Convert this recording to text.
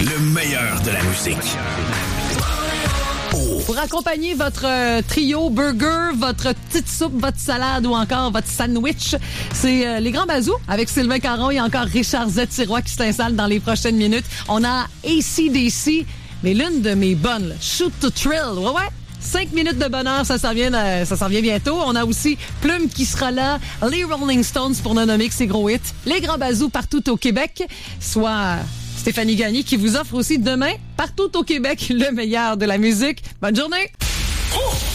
Le meilleur de la musique. Pour accompagner votre trio burger, votre petite soupe, votre salade ou encore votre sandwich, c'est les Grands Bazous avec Sylvain Caron et encore Richard Z-Tirois qui s'installe dans les prochaines minutes. On a AC/DC, mais l'une de mes bonnes, là, Shoot to Thrill. Ouais. 5 minutes de bonheur, ça s'en vient bientôt. On a aussi Plume qui sera là, les Rolling Stones pour ne nommer que ses gros hits, les Grands Bazous partout au Québec, soit Stéphanie Gagné qui vous offre aussi demain, partout au Québec, le meilleur de la musique. Bonne journée!